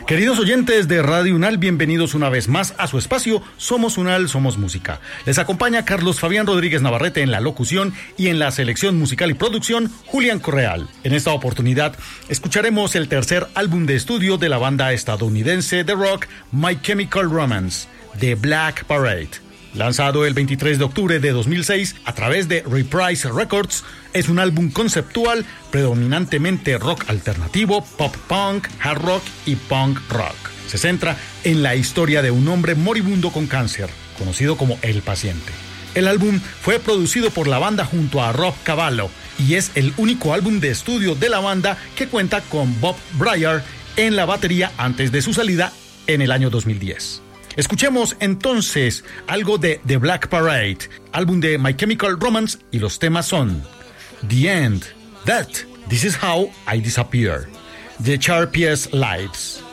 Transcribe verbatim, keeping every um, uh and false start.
Queridos oyentes de Radio Unal, bienvenidos una vez más a su espacio Somos Unal, Somos Música. Les acompaña Carlos Fabián Rodríguez Navarrete en la locución y en la selección musical y producción, Julián Correal. En esta oportunidad escucharemos el tercer álbum de estudio de la banda estadounidense de rock My Chemical Romance, The Black Parade. Lanzado el veintitrés de octubre de dos mil seis a través de Reprise Records, es un álbum conceptual predominantemente rock alternativo, pop punk, hard rock y punk rock. Se centra en la historia de un hombre moribundo con cáncer, conocido como El Paciente. El álbum fue producido por la banda junto a Rob Cavallo y es el único álbum de estudio de la banda que cuenta con Bob Brier en la batería antes de su salida en el año dos mil diez. Escuchemos entonces algo de The Black Parade, álbum de My Chemical Romance, y los temas son The End, That, This Is How I Disappear, The Sharpiest Lives.